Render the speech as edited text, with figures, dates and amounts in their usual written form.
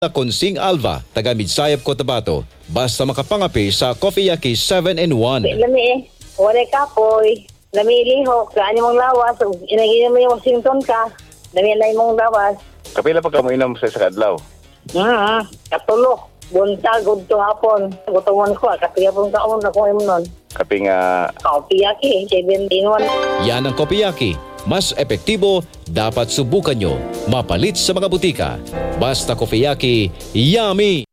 Konsing Alva, taga Midsayap, Cotabato. Basta makapangapi sa Coffeeyaki 7-in-1. Lami eh. Wala kapoy. Lami lihok. Kaani mong lawas. Inagin mo yung Washington ka. Lami lang mong lawas. Kapila pa ka mo inom sa kadlaw? Katulo. Buntag, gudto hapon. Gutumon ko. Kapila pong kaon ako yung nun. Kaping Coffeeyaki 7-in-1. Yan ang Coffeeyaki. Mas epektibo, dapat subukan nyo. Mapalit sa mga butika. Basta Coffeeyaki, yummy!